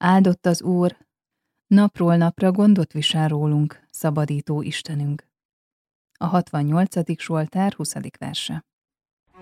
Áldott az Úr, napról napra gondot visel rólunk, szabadító Istenünk. A 68. Zsoltár 20. verse.